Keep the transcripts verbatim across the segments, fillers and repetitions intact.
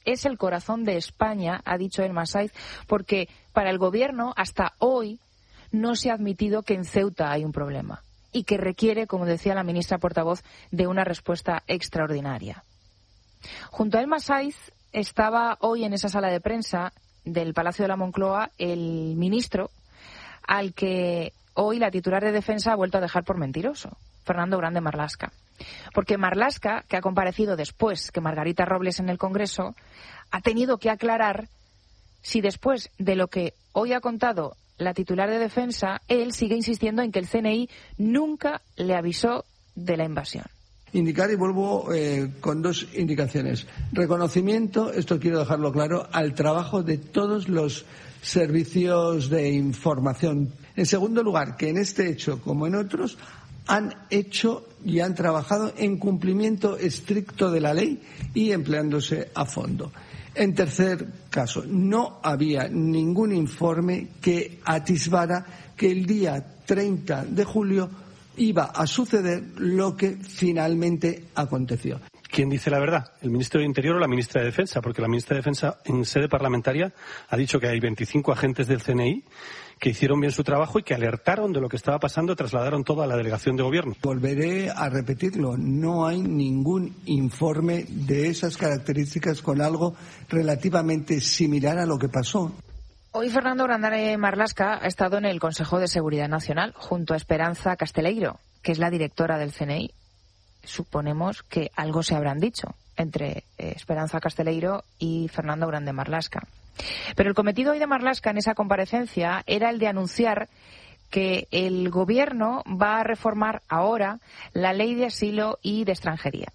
es el corazón de España, ha dicho Elma Saiz, porque para el Gobierno hasta hoy no se ha admitido que en Ceuta hay un problema y que requiere, como decía la ministra portavoz, de una respuesta extraordinaria. Junto a Elma Saiz estaba hoy en esa sala de prensa del Palacio de la Moncloa el ministro al que hoy la titular de Defensa ha vuelto a dejar por mentiroso, Fernando Grande Marlaska. Porque Marlaska, que ha comparecido después que Margarita Robles en el Congreso, ha tenido que aclarar si después de lo que hoy ha contado la titular de Defensa, él sigue insistiendo en que el C N I nunca le avisó de la invasión. Indicar, y vuelvo eh, con dos indicaciones. Reconocimiento, esto quiero dejarlo claro, al trabajo de todos los servicios de información. En segundo lugar, que en este hecho, como en otros, han hecho y han trabajado en cumplimiento estricto de la ley y empleándose a fondo. En tercer caso, no había ningún informe que atisbara que el día treinta de julio iba a suceder lo que finalmente aconteció. ¿Quién dice la verdad? ¿El ministro de Interior o la ministra de Defensa? Porque la ministra de Defensa en sede parlamentaria ha dicho que hay veinticinco agentes del C N I que hicieron bien su trabajo y que alertaron de lo que estaba pasando y trasladaron todo a la delegación de gobierno. Volveré a repetirlo, no hay ningún informe de esas características con algo relativamente similar a lo que pasó. Hoy Fernando Grande Marlaska ha estado en el Consejo de Seguridad Nacional junto a Esperanza Casteleiro, que es la directora del C N I. Suponemos que algo se habrán dicho entre Esperanza Casteleiro y Fernando Grande Marlaska. Pero el cometido hoy de Marlaska en esa comparecencia era el de anunciar que el Gobierno va a reformar ahora la ley de asilo y de extranjería.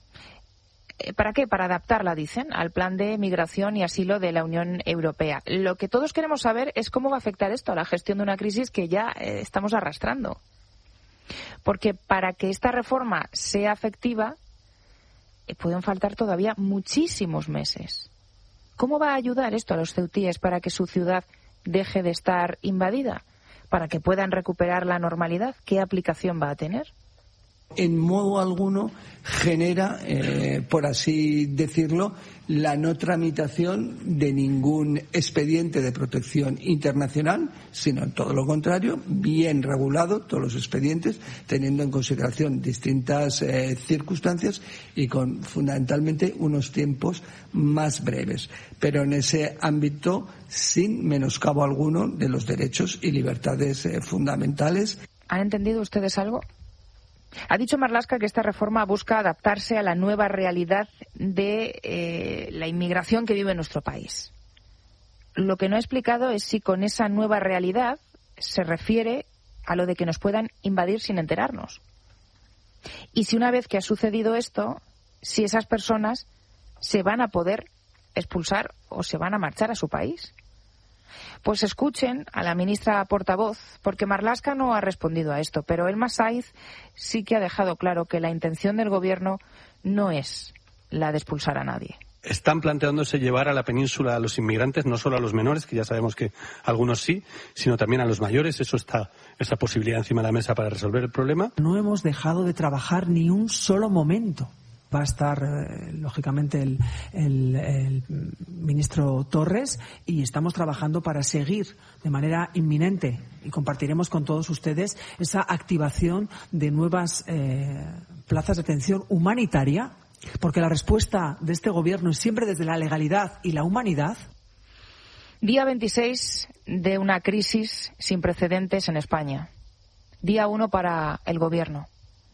¿Para qué? Para adaptarla, dicen, al plan de migración y asilo de la Unión Europea. Lo que todos queremos saber es cómo va a afectar esto a la gestión de una crisis que ya eh, estamos arrastrando. Porque para que esta reforma sea efectiva, eh, pueden faltar todavía muchísimos meses. ¿Cómo va a ayudar esto a los ceutíes para que su ciudad deje de estar invadida? ¿Para que puedan recuperar la normalidad? ¿Qué aplicación va a tener? En modo alguno genera, eh, por así decirlo, la no tramitación de ningún expediente de protección internacional, sino todo lo contrario, bien regulado todos los expedientes, teniendo en consideración distintas eh, circunstancias y con fundamentalmente unos tiempos más breves, pero en ese ámbito sin menoscabo alguno de los derechos y libertades eh, fundamentales. ¿Han entendido ustedes algo? Ha dicho Marlaska que esta reforma busca adaptarse a la nueva realidad de eh, la inmigración que vive en nuestro país. Lo que no ha explicado es si con esa nueva realidad se refiere a lo de que nos puedan invadir sin enterarnos. Y si una vez que ha sucedido esto, si esas personas se van a poder expulsar o se van a marchar a su país. Pues escuchen a la ministra portavoz, porque Marlaska no ha respondido a esto, pero Elma Saiz sí que ha dejado claro que la intención del Gobierno no es la de expulsar a nadie. Están planteándose llevar a la península a los inmigrantes, no solo a los menores, que ya sabemos que algunos sí, sino también a los mayores. Eso está, esa posibilidad encima de la mesa para resolver el problema. No hemos dejado de trabajar ni un solo momento. Va a estar, eh, lógicamente, el, el, el ministro Torres y estamos trabajando para seguir de manera inminente y compartiremos con todos ustedes esa activación de nuevas eh, plazas de atención humanitaria, porque la respuesta de este Gobierno es siempre desde la legalidad y la humanidad. Día veintiséis de una crisis sin precedentes en España. Día uno para el Gobierno.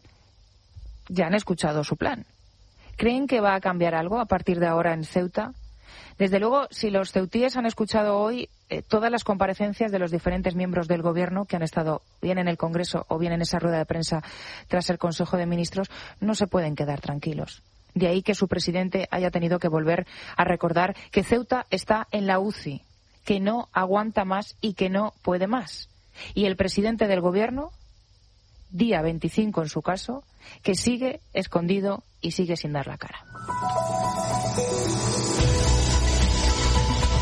Ya han escuchado su plan. ¿Creen que va a cambiar algo a partir de ahora en Ceuta? Desde luego, si los ceutíes han escuchado hoy eh, todas las comparecencias de los diferentes miembros del Gobierno que han estado bien en el Congreso o bien en esa rueda de prensa tras el Consejo de Ministros, no se pueden quedar tranquilos. De ahí que su presidente haya tenido que volver a recordar que Ceuta está en la U C I, que no aguanta más y que no puede más. Y el presidente del Gobierno, día veinticinco en su caso, que sigue escondido y sigue sin dar la cara. Y hoy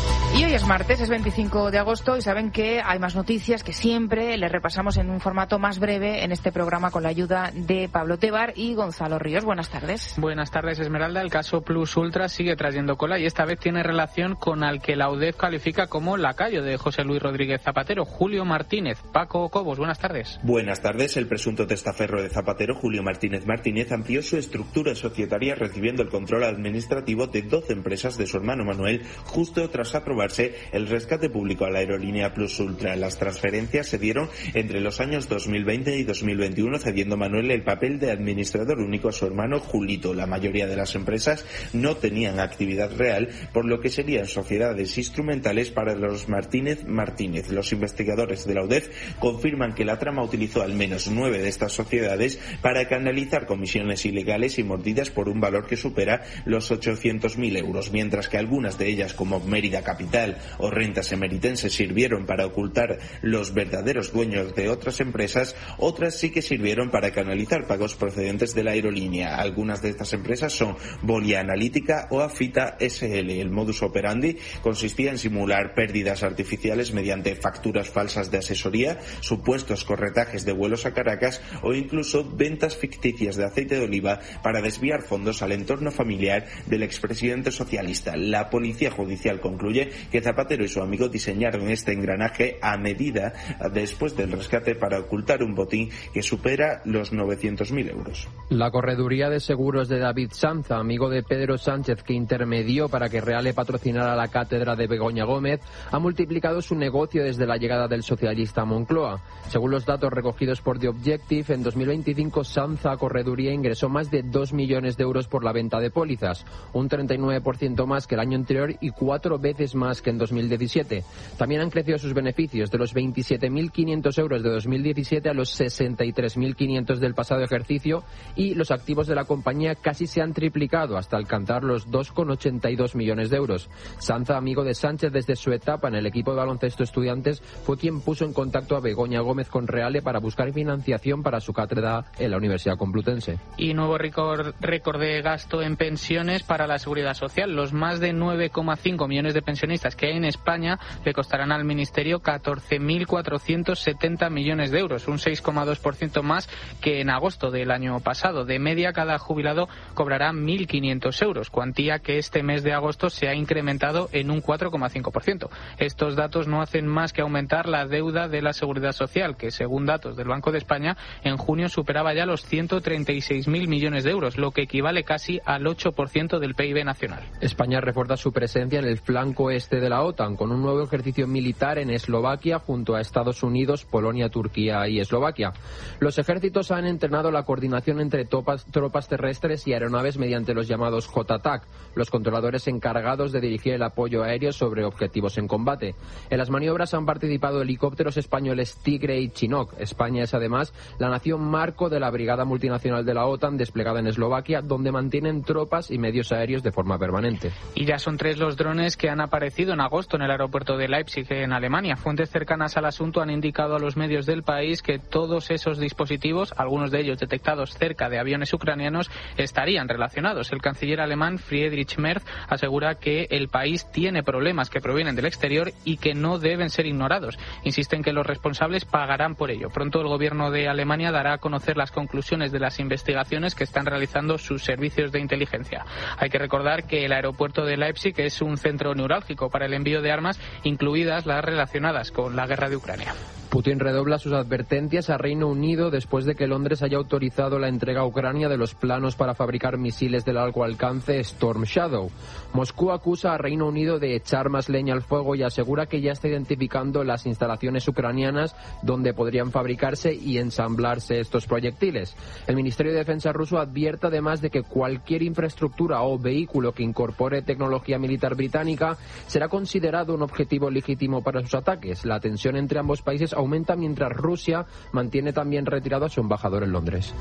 Hoy es martes, es veinticinco de agosto y saben que hay más noticias que siempre les repasamos en un formato más breve en este programa con la ayuda de Pablo Tebar y Gonzalo Ríos. Buenas tardes. Buenas tardes, Esmeralda. El caso Plus Ultra sigue trayendo cola y esta vez tiene relación con al que la U D E F califica como lacayo de José Luis Rodríguez Zapatero, Julio Martínez. Paco Cobos, buenas tardes. Buenas tardes. El presunto testaferro de Zapatero, Julio Martínez Martínez, amplió su estructura societaria recibiendo el control administrativo de doce empresas de su hermano Manuel justo tras aprobarse el rescate público a la aerolínea Plus Ultra. Las transferencias se dieron entre los años dos mil veinte y dos mil veintiuno, cediendo Manuel el papel de administrador único a su hermano Julito. La mayoría de las empresas no tenían actividad real, por lo que serían sociedades instrumentales para los Martínez Martínez. Los investigadores de la U D E F confirman que la trama utilizó al menos nueve de estas sociedades para canalizar comisiones ilegales y mordidas por un valor que supera los ochocientos mil euros, mientras que algunas de ellas, como Mérida Capital o rentas emeritenses, sirvieron para ocultar los verdaderos dueños de otras empresas. Otras sí que sirvieron para canalizar pagos procedentes de la aerolínea. Algunas de estas empresas son Volia Analítica o Afita S L. El modus operandi consistía en simular pérdidas artificiales mediante facturas falsas de asesoría, supuestos corretajes de vuelos a Caracas o incluso ventas ficticias de aceite de oliva para desviar fondos al entorno familiar del expresidente socialista. La policía judicial concluye que Zapatero y su amigo diseñaron este engranaje a medida después del rescate para ocultar un botín que supera los novecientos mil euros. La correduría de seguros de David Sanza, amigo de Pedro Sánchez, que intermedió para que Reale patrocinara la cátedra de Begoña Gómez, ha multiplicado su negocio desde la llegada del socialista a Moncloa. Según los datos recogidos por The Objective, en dos mil veinticinco Sanza Correduría ingresó más de dos millones de euros por la venta de pólizas, un treinta y nueve por ciento más que el año anterior y cuatro veces más que en dos mil diecisiete. También han crecido sus beneficios de los veintisiete mil quinientos euros de dos mil diecisiete a los sesenta y tres mil quinientos del pasado ejercicio, y los activos de la compañía casi se han triplicado hasta alcanzar los dos coma ochenta y dos millones de euros. Sanza, amigo de Sánchez desde su etapa en el equipo de baloncesto Estudiantes, fue quien puso en contacto a Begoña Gómez con Reale para buscar financiación para su cátedra en la Universidad Complutense. Y nuevo récord, récord de gasto en pensiones para la Seguridad Social. Los más de nueve coma cinco millones de pensionistas que hay en España le costarán al Ministerio catorce mil cuatrocientos setenta millones de euros, un seis coma dos por ciento más que en agosto del año pasado. De media, cada jubilado cobrará mil quinientos euros, cuantía que este mes de agosto se ha incrementado en un cuatro coma cinco por ciento. Estos datos no hacen más que aumentar la deuda de la Seguridad Social, que según datos del Banco de España, en junio superaba ya los ciento treinta y seis mil millones de euros, lo que equivale casi al ocho por ciento del P I B nacional. España refuerza su presencia en el flanco este de la OTAN con un nuevo ejercicio militar en Eslovaquia junto a Estados Unidos, Polonia, Turquía y Eslovaquia. Los ejércitos han entrenado la coordinación entre tropas, tropas terrestres y aeronaves mediante los llamados J TAC, los controladores encargados de dirigir el apoyo aéreo sobre objetivos en combate. En las maniobras han participado helicópteros españoles Tigre y Chinook. España es además la nación marco de la Brigada Multinacional de la OTAN desplegada en Eslovaquia, donde mantienen tropas y medios aéreos de forma permanente. Y ya son tres los drones que han aparecido en agosto en el aeropuerto de Leipzig, en Alemania. Fuentes cercanas al asunto han indicado a los medios del país que todos esos dispositivos, algunos de ellos detectados cerca de aviones ucranianos, estarían relacionados. El canciller alemán Friedrich Merz asegura que el país tiene problemas que provienen del exterior y que no deben ser ignorados. Insisten que los responsables pagarán por ello. Pronto el gobierno de Alemania dará a conocer las conclusiones de las investigaciones que están realizando sus servicios de inteligencia. Hay que recordar que el aeropuerto de Leipzig es un centro neurálgico para el envío de armas, incluidas las relacionadas con la guerra de Ucrania. Putin redobla sus advertencias a Reino Unido después de que Londres haya autorizado la entrega a Ucrania de los planos para fabricar misiles de largo alcance Storm Shadow. Moscú acusa a Reino Unido de echar más leña al fuego y asegura que ya está identificando las instalaciones ucranianas donde podrían fabricarse y ensamblarse estos proyectiles. El Ministerio de Defensa ruso advierte además de que cualquier infraestructura o vehículo que incorpore tecnología militar británica será considerado un objetivo legítimo para sus ataques. La tensión entre ambos países aumenta mientras Rusia mantiene también retirado a su embajador en Londres.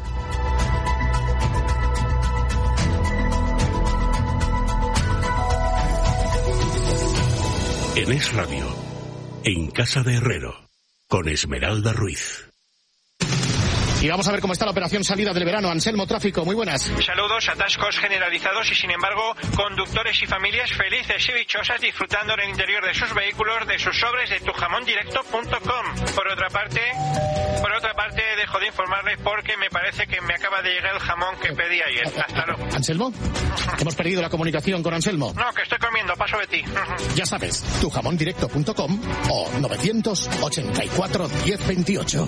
En Es Radio, en Casa de Herrero, con Esmeralda Ruiz. Y vamos a ver cómo está la operación salida del verano. Anselmo, tráfico, muy buenas. Saludos, atascos generalizados y sin embargo conductores y familias felices y dichosas disfrutando en el interior de sus vehículos de sus sobres de tu jamón directo punto com. Por otra parte, por otra parte dejo de informarles porque me parece que me acaba de llegar el jamón que pedí ayer. Hasta luego. ¿Anselmo? Hemos perdido la comunicación con Anselmo. No, que estoy comiendo, paso de ti. Ya sabes, tu jamón directo punto com o novecientos ochenta y cuatro diez veintiocho.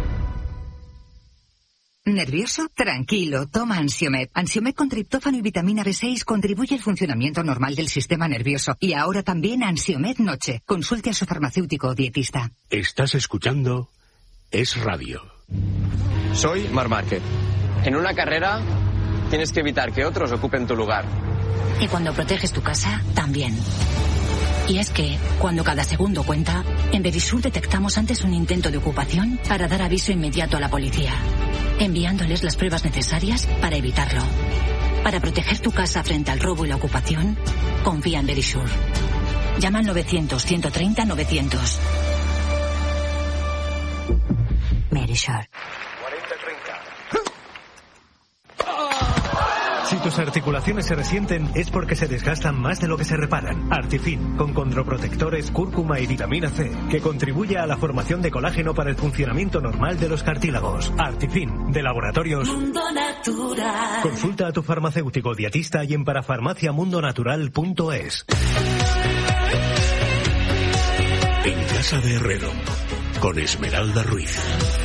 ¿Nervioso? Tranquilo, toma Ansiomed. Ansiomed con triptófano y vitamina B seis contribuye al funcionamiento normal del sistema nervioso. Y ahora también Ansiomed Noche. Consulte a su farmacéutico o dietista. Estás escuchando Es Radio. Soy Marc Márquez. En una carrera tienes que evitar que otros ocupen tu lugar. Y cuando proteges tu casa, también. Y es que, cuando cada segundo cuenta, en Verisur detectamos antes un intento de ocupación para dar aviso inmediato a la policía, enviándoles las pruebas necesarias para evitarlo. Para proteger tu casa frente al robo y la ocupación, confía en Verisur. Llama al novecientos, ciento treinta, novecientos. Verisur. Si tus articulaciones se resienten es porque se desgastan más de lo que se reparan. Artifin, con condroprotectores, cúrcuma y vitamina C, que contribuye a la formación de colágeno para el funcionamiento normal de los cartílagos. Artifin, de Laboratorios Mundo Natural. Consulta a tu farmacéutico dietista y en parafarmaciamundonatural punto es. En Casa de Herrero, con Esmeralda Ruiz.